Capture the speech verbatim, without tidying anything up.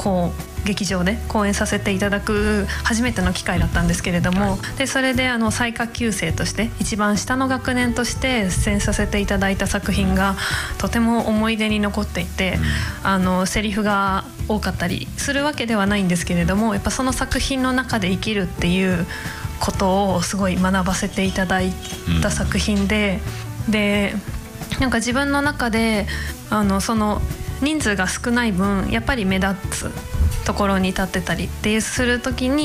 こう劇場で公演させていただく初めての機会だったんですけれども、でそれであの最下級生として一番下の学年として出演させていただいた作品がとても思い出に残っていて、あのセリフが多かったりするわけではないんですけれども、やっぱその作品の中で生きるっていうことをすごい学ばせていただいた作品で、でなんか自分の中であのその人数が少ない分やっぱり目立つところに立ってたりってする時に